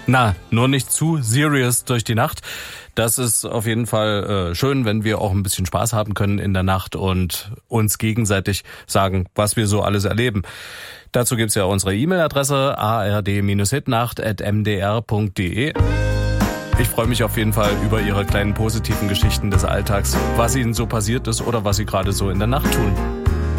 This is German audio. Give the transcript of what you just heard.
Na, nur nicht zu serious durch die Nacht. Das ist auf jeden Fall schön, wenn wir auch ein bisschen Spaß haben können in der Nacht und uns gegenseitig sagen, was wir so alles erleben. Dazu gibt's ja unsere E-Mail-Adresse ard-hitnacht@mdr.de. Ich freue mich auf jeden Fall über Ihre kleinen positiven Geschichten des Alltags, was Ihnen so passiert ist oder was Sie gerade so in der Nacht tun.